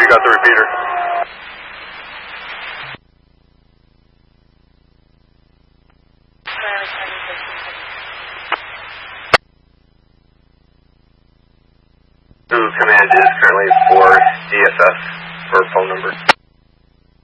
you got the repeater. Command is currently for DSS for phone number.